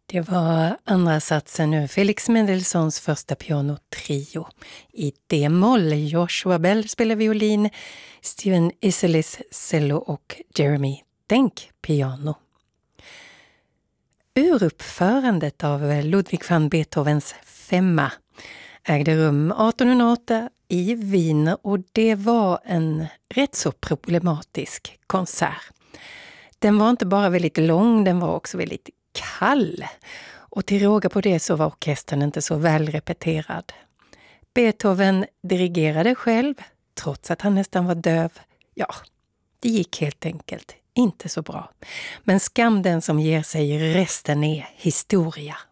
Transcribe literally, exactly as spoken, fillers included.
Det var andra satsen ur Felix Mendelssohns första pianotrio. I D-moll, Joshua Bell spelar violin, Steven Isserlis cello och Jeremy Denk piano. Uruppförandet av Ludwig van Beethovens femma ägde rum artonhundraåtta i Wien och det var en rätt så problematisk konsert. Den var inte bara väldigt lång, den var också väldigt kall. Och till råga på det så var orkestern inte så väl repeterad. Beethoven dirigerade själv, trots att han nästan var döv. Ja, det gick helt enkelt inte så bra. Men skam den som ger sig, resten är historia.